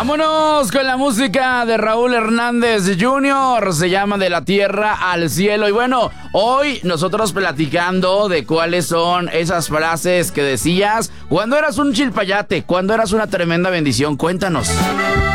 Vámonos con la música de Raúl Hernández Jr. Se llama De la Tierra al Cielo. Y bueno, hoy nosotros platicando de cuáles son esas frases que decías cuando eras un chilpayate, cuando eras una tremenda bendición. Cuéntanos.